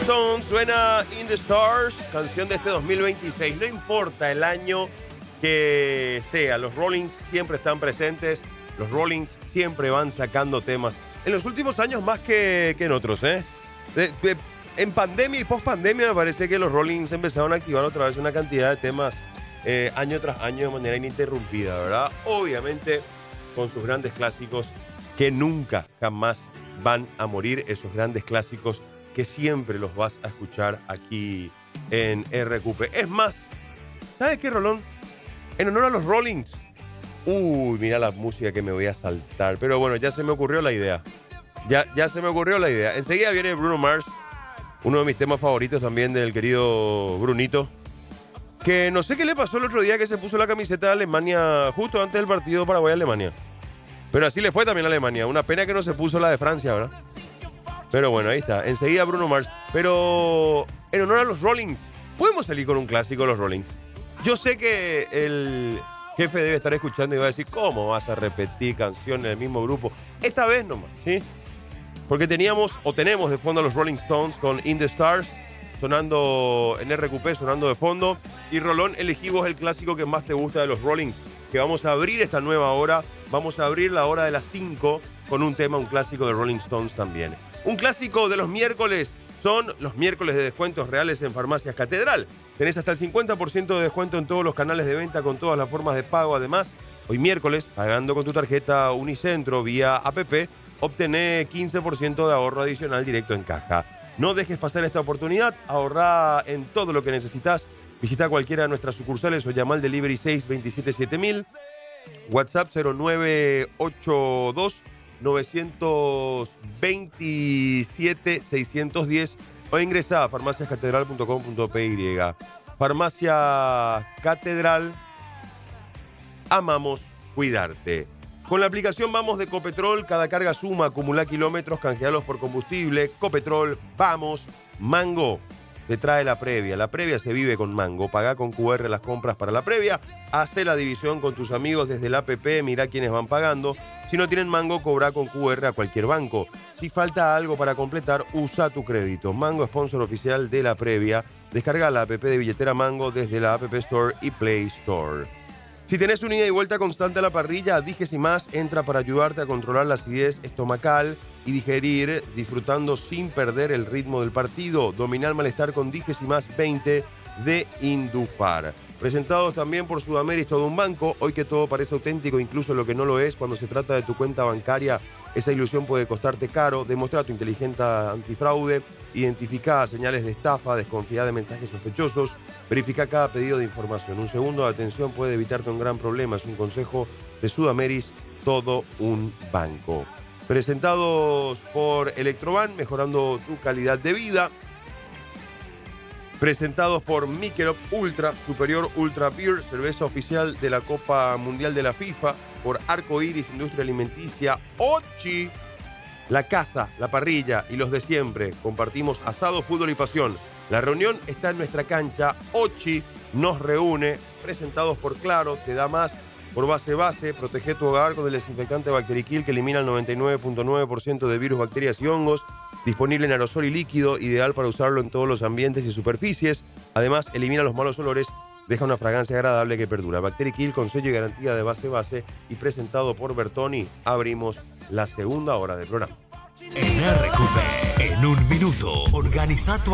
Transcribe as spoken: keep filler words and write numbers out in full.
Stones, suena In the Stars, canción de este dos mil veintiséis. No importa el año que sea, los Rollings siempre están presentes, los Rollings siempre van sacando temas. En los últimos años más que, que en otros, ¿eh? De, de, en pandemia y post-pandemia me parece que los Rollings empezaron a activar otra vez una cantidad de temas eh, año tras año de manera ininterrumpida, ¿verdad? Obviamente con sus grandes clásicos que nunca, jamás van a morir, esos grandes clásicos que siempre los vas a escuchar aquí en R Q P. Es más, ¿sabes qué, Rolón? En honor a los Rollings. Uy, mira la música que me voy a saltar. Pero bueno, ya se me ocurrió la idea. Ya, ya se me ocurrió la idea. Enseguida viene Bruno Mars, uno de mis temas favoritos también del querido Brunito. Que no sé qué le pasó el otro día que se puso la camiseta de Alemania justo antes del partido Paraguay-Alemania. Pero así le fue también a Alemania. Una pena que no se puso la de Francia, ¿verdad? Pero bueno, ahí está. Enseguida Bruno Mars. Pero en honor a los Rollings, podemos salir con un clásico de los Rollings. Yo sé que el jefe debe estar escuchando y va a decir, ¿cómo vas a repetir canciones del mismo grupo? Esta vez nomás, ¿sí? Porque teníamos o tenemos de fondo a los Rolling Stones con In the Stars, sonando en R Q P, sonando de fondo. Y Rolón, elegí vos el clásico que más te gusta de los Rollings, que vamos a abrir esta nueva hora. Vamos a abrir la hora de las cinco con un tema, un clásico de Rolling Stones también. Un clásico de los miércoles son los miércoles de descuentos reales en Farmacias Catedral. Tenés hasta el cincuenta por ciento de descuento en todos los canales de venta con todas las formas de pago. Además, hoy miércoles, pagando con tu tarjeta Unicentro vía app, obtenés quince por ciento de ahorro adicional directo en caja. No dejes pasar esta oportunidad, ahorrá en todo lo que necesitas. Visita cualquiera de nuestras sucursales o llama al delivery seis dos siete siete mil, WhatsApp cero nueve ocho dos nueve dos siete seis uno cero o ingresa a farmacias catedral punto com punto p y. Farmacia Catedral, amamos cuidarte. Con la aplicación Vamos de Copetrol, cada carga suma, acumula kilómetros, canjealos por combustible. Copetrol, vamos, Mango te trae la previa. La previa se vive con Mango. Pagá con Q R las compras para la previa. Hacé la división con tus amigos desde el app. Mirá quiénes van pagando. Si no tienen Mango, cobra con Q R a cualquier banco. Si falta algo para completar, usa tu crédito. Mango, sponsor oficial de la previa. Descarga la app de billetera Mango desde la App Store y Play Store. Si tenés una ida y vuelta constante a la parrilla, Diges y Más entra para ayudarte a controlar la acidez estomacal y digerir, disfrutando sin perder el ritmo del partido. Domina el malestar con Diges y Más veinte de Indufar. Presentados también por Sudamérica, todo un banco. Hoy que todo parece auténtico, incluso lo que no lo es, cuando se trata de tu cuenta bancaria, esa ilusión puede costarte caro. Demuestra tu inteligencia antifraude, identifica señales de estafa, desconfía de mensajes sospechosos, verifica cada pedido de información. Un segundo de atención puede evitarte un gran problema. Es un consejo de Sudamérica, todo un banco. Presentados por Electroban, mejorando tu calidad de vida. Presentados por Michelob Ultra, Superior Ultra Beer, cerveza oficial de la Copa Mundial de la FIFA. Por Arco Iris, Industria Alimenticia. Ochi, la casa, la parrilla y los de siempre. Compartimos asado, fútbol y pasión. La reunión está en nuestra cancha. Ochi nos reúne. Presentados por Claro, te da más. Por Base Base, protege tu hogar con el desinfectante Bacteriquil que elimina el noventa y nueve punto nueve por ciento de virus, bacterias y hongos. Disponible en aerosol y líquido, ideal para usarlo en todos los ambientes y superficies. Además, elimina los malos olores, deja una fragancia agradable que perdura. Bacteriquil con sello y garantía de Base Base y presentado por Bertoni. Abrimos la segunda hora del programa. En R Q P, en un minuto, organiza tu